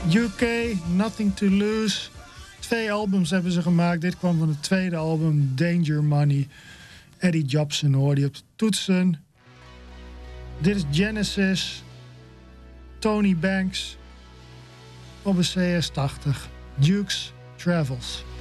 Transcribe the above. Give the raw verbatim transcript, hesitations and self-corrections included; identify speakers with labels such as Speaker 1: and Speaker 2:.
Speaker 1: U K, Nothing to Lose. Twee albums hebben ze gemaakt. Dit kwam van het tweede album, Danger Money. Eddie Jobson hoorde je op de toetsen. Dit is Genesis. Tony Banks. Op een C S tachtig. Duke's Travels.